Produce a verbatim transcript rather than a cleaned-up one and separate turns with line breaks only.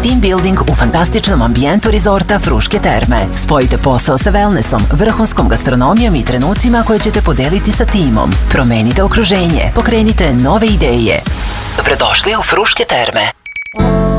team building u fantastičnom ambijentu rezorta Fruške terme. Spojite posao sa wellnessom, vrhunskom gastronomijom i trenucima koje ćete podeliti sa timom. Promenite okruženje, pokrenite nove ideje. Dobrodošli u Fruške terme.